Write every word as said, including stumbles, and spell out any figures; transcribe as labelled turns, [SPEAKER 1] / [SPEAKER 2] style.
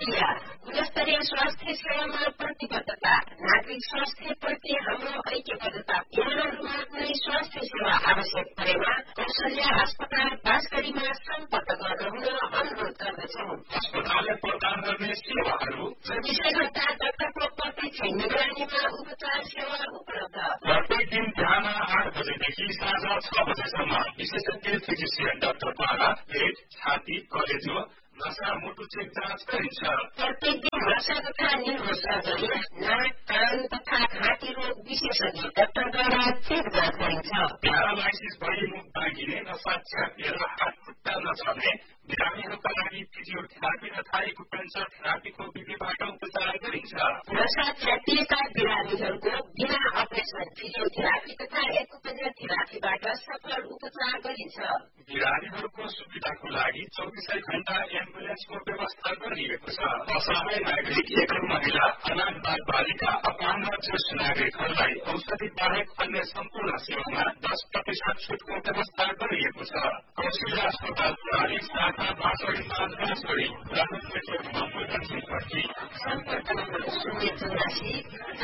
[SPEAKER 1] प्रतिक्रिया गुणस्तरीय स्वास्थ्य सेवामा प्रतिबद्धता नागरिक स्वास्थ्य प्रति हाम्रो ऐक्यबद्धता यहाँहरूमा कुनै स्वास्थ्य सेवा आवश्यक परेमा कौशल्या अस्पताल बाँसगढीमा सम्पर्क गर्नुहुन अनुरोध गर्दछौं।
[SPEAKER 2] अस्पतालले प्रदान गर्ने सेवाहरू
[SPEAKER 1] चौबिसै घण्टा डाक्टरको प्रत्यक्ष निगरानीमा उपचार सेवा उपलब्ध
[SPEAKER 2] प्रत्येक दिन बिहान आठ बजेदेखि साँझ छ बजेसम्म विशेषज्ञ फिजिसियन डाक्टरद्वारा पेट छाती कलेजो नसा मुटु चेक जाँच गरिन्छ।
[SPEAKER 1] प्रत्येक दिन नसा तथा न्युरो सर्जरी नाक कान तथा घाँटी रोग विशेषज्ञ डाक्टरद्वारा चेक जाँच गरिन्छ।
[SPEAKER 2] प्यारालाइसिस भई मुख बाँगिने नसा च्यापिएर हात खुट्टा नचल्ने बिरामीहरूका लागि फिजियोथेरापी तथा एक्युपेन्सर थेरापीको विधिबाट उपचार गरिन्छ।
[SPEAKER 1] नसा च्यापिएका बिरामीहरूको बिना अपरेसन फिजियोथेरापी तथा एक्युपेन्सर थेरापीबाट सफल उपचार गरिन्छ।
[SPEAKER 2] बिरामीहरूको सुविधाको लागि चौबिसै घण्टा एम्बुलेन्सको व्यवस्था गरिएको छ। असहाय नागरिक एकल महिला अनाथ बाल बालिका अपाङ्ग ज्येष्ठ नागरिकहरूलाई औषधि बाहेक अन्य सम्पूर्ण सेवामा दस प्रतिशत छुटको व्यवस्था गरिएको छ। कौशल्या अस्पताल प्रणाली शाखा बाँसगढी पाँच बाँसगढी सम्पर्क
[SPEAKER 1] शून्य चौरासी